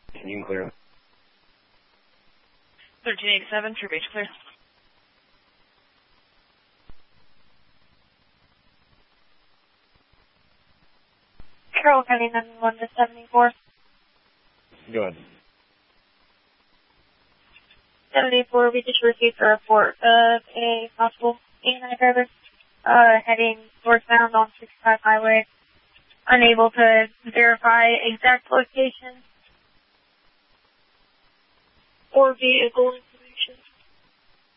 You can clear. 1387, True Beach clear. Carroll County 911 to 74. Go ahead. 74, we just received a report of a possible A9 driver heading northbound on 65 highway. Unable to verify exact location or vehicle